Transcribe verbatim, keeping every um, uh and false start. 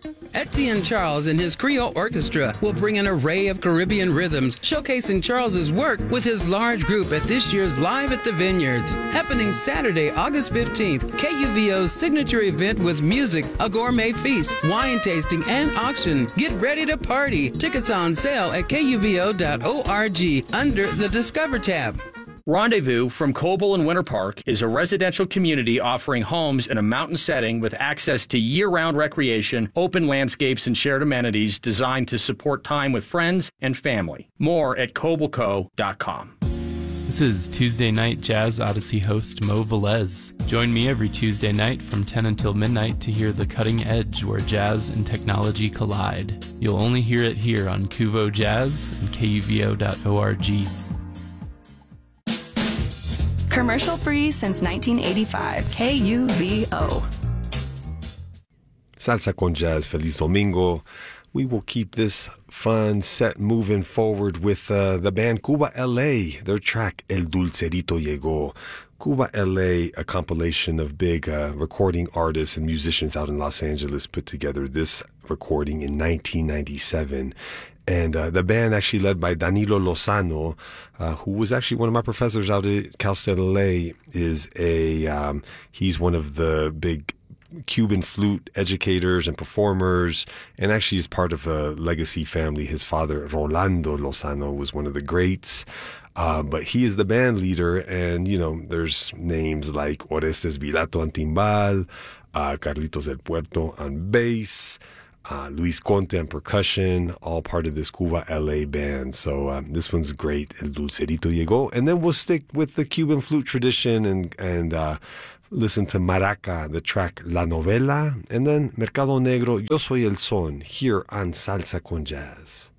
Etienne Charles and his Creole Orchestra will bring an array of Caribbean rhythms, showcasing Charles's work with his large group at this year's Live at the Vineyards, happening Saturday, August fifteenth. K U V O's signature event with music, a gourmet feast, wine tasting, and auction. Get ready to party. Tickets on sale at K U V O dot org under the Discover tab. Rendezvous from Coble and Winter Park is a residential community offering homes in a mountain setting with access to year-round recreation, open landscapes, and shared amenities designed to support time with friends and family. More at coble co dot com. This is Tuesday Night Jazz Odyssey host Mo Velez. Join me every Tuesday night from ten until midnight to hear the cutting edge where jazz and technology collide. You'll only hear it here on Kuvo Jazz and K U V O dot org. Commercial-free since nineteen eighty-five. K U V O. Salsa con Jazz, Feliz Domingo. We will keep this fun set moving forward with uh, the band Cuba L A, their track El Dulcerito Llegó. Cuba L A, a compilation of big uh, recording artists and musicians out in Los Angeles, put together this recording in nineteen ninety-seven. And uh, the band, actually led by Danilo Lozano, uh, who was actually one of my professors out at Cal State L A, is a um, he's one of the big Cuban flute educators and performers, and actually is part of a legacy family. His father, Rolando Lozano, was one of the greats. Uh, but he is the band leader, and, you know, there's names like Orestes Vilato on timbal, uh, Carlitos del Puerto on bass, Uh, Luis Conte on percussion, all part of this Cuba L A band. So um, this one's great, El Dulcerito Llegó. And then we'll stick with the Cuban flute tradition and, and uh, listen to Maraca, the track La Novela, and then Mercado Negro, Yo Soy El Son, here on Salsa con Jazz.